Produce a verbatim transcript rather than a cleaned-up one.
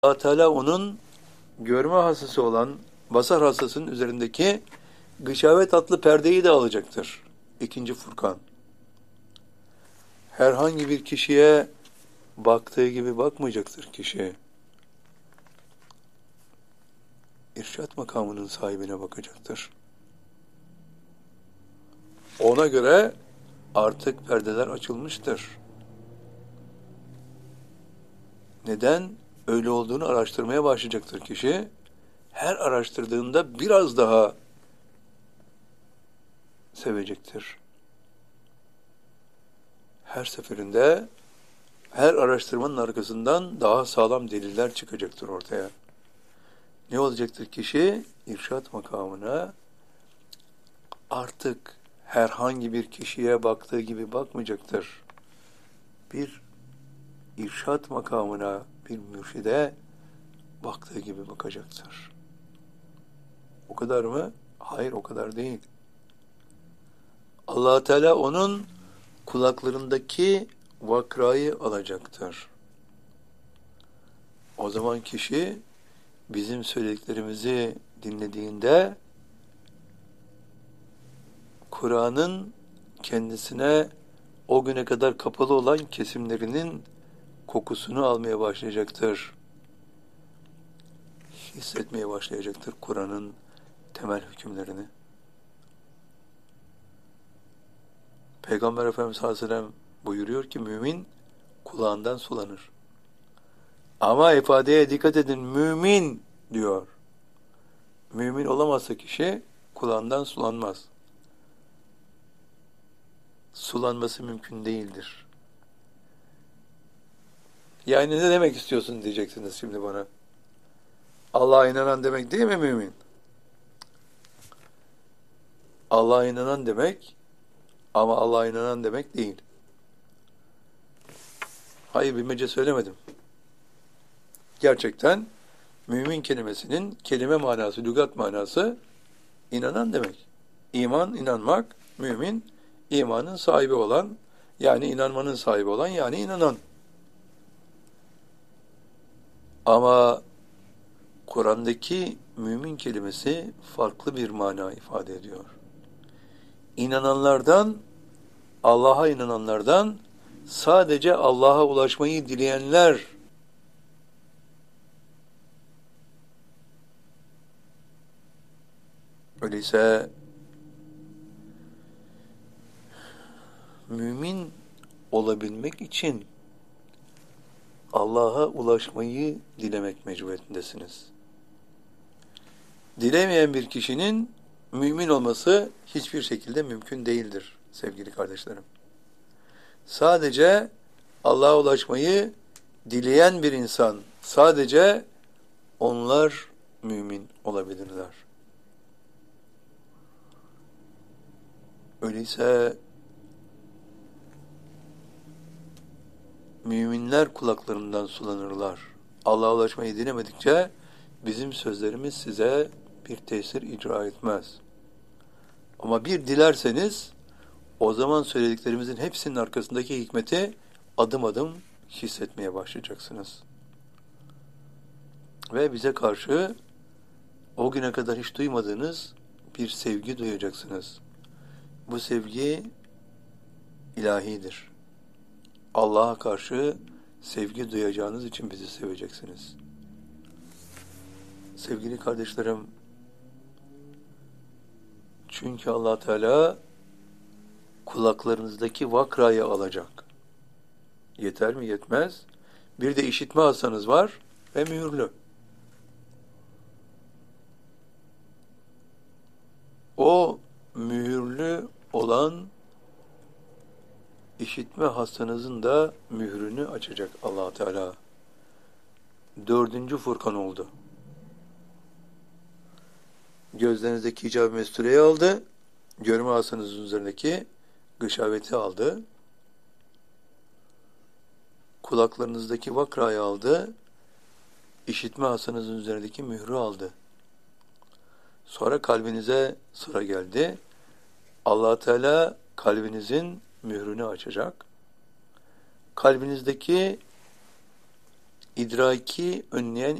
Allah Teala onun görme hastası olan basar hastasının üzerindeki gışavet adlı perdeyi de alacaktır. İkinci Furkan. Herhangi bir kişiye baktığı gibi bakmayacaktır kişi. İrşad makamının sahibine bakacaktır. Ona göre artık perdeler açılmıştır. Neden? Öyle olduğunu araştırmaya başlayacaktır kişi. Her araştırdığında biraz daha sevecektir. Her seferinde her araştırmanın arkasından daha sağlam deliller çıkacaktır ortaya. Ne olacaktır kişi? İrşad makamına artık herhangi bir kişiye baktığı gibi bakmayacaktır. Bir irşad makamına, bir mürşide baktığı gibi bakacaktır. O kadar mı? Hayır, o kadar değil. Allah Teala onun kulaklarındaki vakrayı alacaktır. O zaman kişi bizim söylediklerimizi dinlediğinde Kur'an'ın kendisine o güne kadar kapalı olan kesimlerinin kokusunu almaya başlayacaktır. Hissetmeye başlayacaktır Kur'an'ın temel hükümlerini. Peygamber Efendimiz sallallahu aleyhi ve sellem buyuruyor ki mümin kulağından sulanır. Ama ifadeye dikkat edin, mümin diyor. Mümin olamazsa kişi kulağından sulanmaz. Sulanması mümkün değildir. Yani ne demek istiyorsun diyeceksiniz şimdi bana. Allah'a inanan demek değil mi mümin? Allah'a inanan demek ama Allah'a inanan demek değil. Hayır, bilmece söylemedim. Gerçekten mümin kelimesinin kelime manası, lügat manası inanan demek. İman, inanmak, mümin, imanın sahibi olan, yani inanmanın sahibi olan, yani inanan. Ama Kur'an'daki mümin kelimesi farklı bir mana ifade ediyor. İnananlardan, Allah'a inananlardan sadece Allah'a ulaşmayı dileyenler öyleyse mümin olabilmek için Allah'a ulaşmayı dilemek mecburiyetindesiniz. Dilemeyen bir kişinin mümin olması hiçbir şekilde mümkün değildir sevgili kardeşlerim. Sadece Allah'a ulaşmayı dileyen bir insan, sadece onlar mümin olabilirler. Öyleyse müminler kulaklarından sulanırlar. Allah'a ulaşmayı dilemedikçe bizim sözlerimiz size bir tesir icra etmez. Ama bir dilerseniz o zaman söylediklerimizin hepsinin arkasındaki hikmeti adım adım hissetmeye başlayacaksınız. Ve bize karşı o güne kadar hiç duymadığınız bir sevgi duyacaksınız. Bu sevgi ilahidir. Allah'a karşı sevgi duyacağınız için bizi seveceksiniz. Sevgili kardeşlerim, çünkü Allah Teala kulaklarınızdaki vakrayı alacak. Yeter mi? Yetmez. Bir de işitme hastanız var ve mühürlü. O mühürlü olan işitme hastanızın da mührünü açacak Allah Teala. Dördüncü Furkan oldu. Gözlerinizdeki hicab-ı mestureyi aldı. Görme hastanızın üzerindeki gışaveti aldı. Kulaklarınızdaki vakrayı aldı. İşitme hastanızın üzerindeki mührü aldı. Sonra kalbinize sıra geldi. Allah Teala kalbinizin mührünü açacak. Kalbinizdeki idraki önleyen